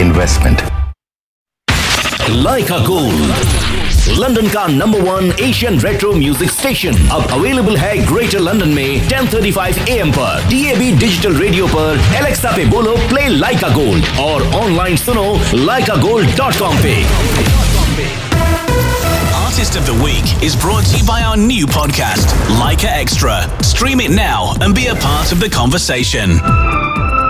Investment. लाइका gold, London का number 1 Asian retro music station, अब available है ग्रेटर लंदन में 10:35 AM पर, DAB डिजिटल रेडियो पर, एलेक्सा पे बोलो प्ले लाइका गोल्ड और ऑनलाइन सुनो laikagold.com पे। Artist of the Week is brought to you by our new podcast, Laika Extra. Stream it now and be a part of the conversation.